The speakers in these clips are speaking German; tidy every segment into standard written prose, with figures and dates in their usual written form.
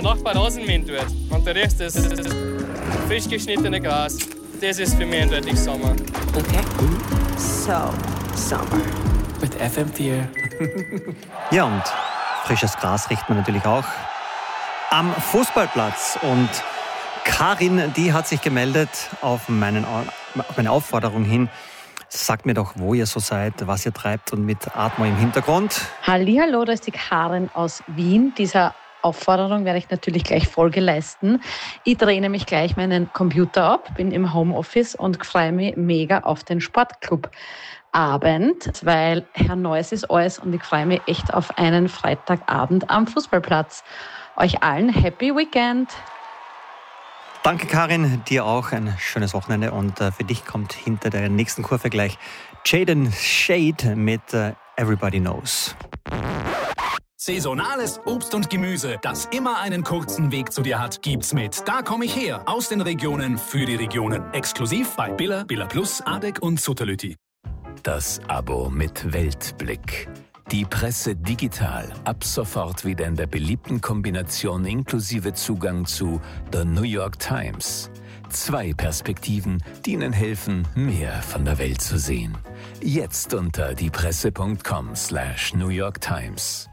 der Nachbar Rasen mähen tut und der Rest ist frisch geschnittene Gras, das ist für mich eindeutig Sommer. Okay. So, Sommer. Mit FM4. Ja, und frisches Gras riecht man natürlich auch am Fußballplatz. Und Karin, die hat sich gemeldet auf meine Aufforderung hin. Sagt mir doch, wo ihr so seid, was ihr treibt und mit Atmo im Hintergrund. Hallihallo, da ist die Karin aus Wien. Dieser Aufforderung werde ich natürlich gleich Folge leisten. Ich drehe nämlich gleich meinen Computer ab, bin im Homeoffice und freue mich mega auf den Sportclubabend, weil Herr Neues ist alles und ich freue mich echt auf einen Freitagabend am Fußballplatz. Euch allen Happy Weekend! Danke Karin, dir auch ein schönes Wochenende und für dich kommt hinter der nächsten Kurve gleich Jaden Shade mit Everybody Knows. Saisonales Obst und Gemüse, das immer einen kurzen Weg zu dir hat, gibt's mit Da komm ich her, aus den Regionen für die Regionen. Exklusiv bei Billa, Billa Plus, Adek und Sutterlüti. Das Abo mit Weltblick. Die Presse digital, ab sofort wieder in der beliebten Kombination inklusive Zugang zu The New York Times. 2 Perspektiven, die Ihnen helfen, mehr von der Welt zu sehen. Jetzt unter diepresse.com/New York Times.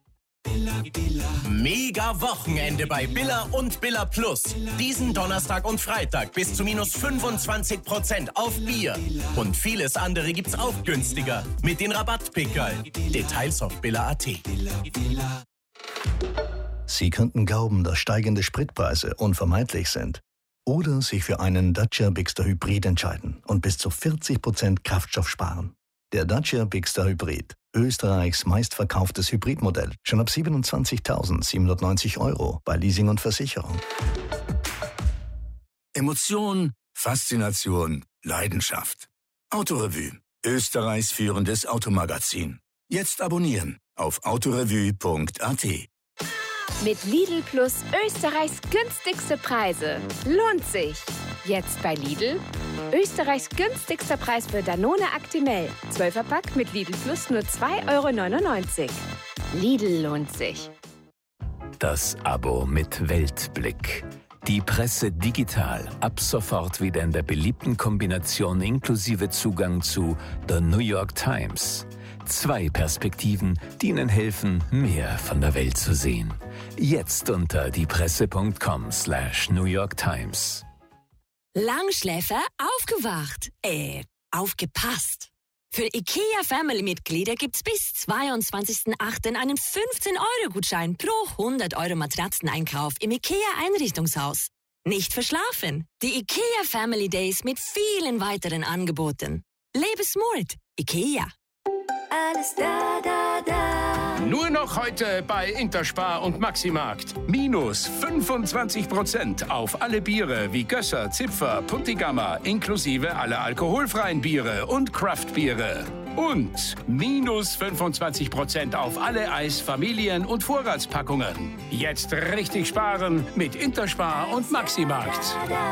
Mega Wochenende bei Billa und Billa Plus. Diesen Donnerstag und Freitag bis zu minus 25% auf Bier. Und vieles andere gibt's auch günstiger mit den Rabattpickerl. Details auf billa.at. Sie könnten glauben, dass steigende Spritpreise unvermeidlich sind. Oder sich für einen Dacia Bigster Hybrid entscheiden und bis zu 40% Kraftstoff sparen. Der Dacia Bigster Hybrid. Österreichs meistverkauftes Hybridmodell. Schon ab 27.790 € bei Leasing und Versicherung. Emotion, Faszination, Leidenschaft. Autorevue. Österreichs führendes Automagazin. Jetzt abonnieren auf autorevue.at. Mit Lidl Plus Österreichs günstigste Preise. Lohnt sich. Jetzt bei Lidl. Österreichs günstigster Preis für Danone Actimel. 12er-Pack mit Lidl Plus nur 2,99 €. Lidl lohnt sich. Das Abo mit Weltblick. Die Presse digital, ab sofort wieder in der beliebten Kombination inklusive Zugang zu The New York Times. 2 Perspektiven, die Ihnen helfen, mehr von der Welt zu sehen. Jetzt unter diepresse.com/New York Times. Langschläfer aufgewacht. Aufgepasst. Für IKEA-Family-Mitglieder gibt's bis 22.08. einen 15-€ pro 100 € Matratzeneinkauf im IKEA-Einrichtungshaus. Nicht verschlafen. Die IKEA Family Days mit vielen weiteren Angeboten. Lebe smart. IKEA. Alles da, da, da. Nur noch heute bei Interspar und Maximarkt. Minus 25% auf alle Biere wie Gösser, Zipfer, Puntigammer, inklusive aller alkoholfreien Biere und Craftbiere. Und minus 25% auf alle Eis-, Familien- und Vorratspackungen. Jetzt richtig sparen mit Interspar und Maximarkt.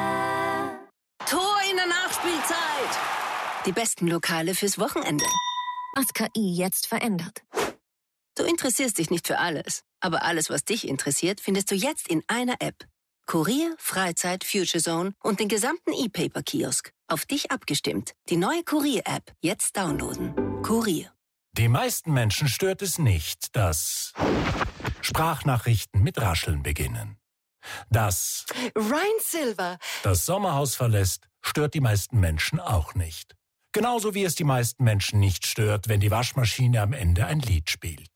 Tor in der Nachspielzeit. Die besten Lokale fürs Wochenende. Was KI jetzt verändert. Du interessierst dich nicht für alles, aber alles, was dich interessiert, findest du jetzt in einer App. Kurier, Freizeit, Future Zone und den gesamten E-Paper-Kiosk. Auf dich abgestimmt. Die neue Kurier-App. Jetzt downloaden. Kurier. Die meisten Menschen stört es nicht, dass Sprachnachrichten mit Rascheln beginnen. Dass Ryan Silver das Sommerhaus verlässt, stört die meisten Menschen auch nicht. Genauso wie es die meisten Menschen nicht stört, wenn die Waschmaschine am Ende ein Lied spielt.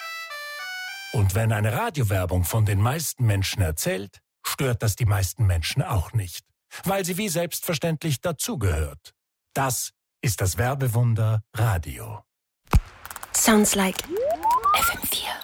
Und wenn eine Radiowerbung von den meisten Menschen erzählt, stört das die meisten Menschen auch nicht, weil sie wie selbstverständlich dazugehört. Das ist das Werbewunder Radio. Sounds like FM4.